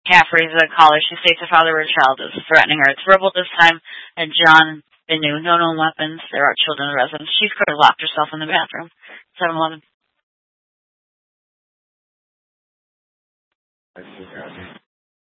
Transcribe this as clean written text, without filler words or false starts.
Caffrey's a caller. She states her father or child is threatening her. It's verbal this time, and John Binu. No known weapons. There are children in the residence. She's could have locked herself in the bathroom. 7-Eleven. I see.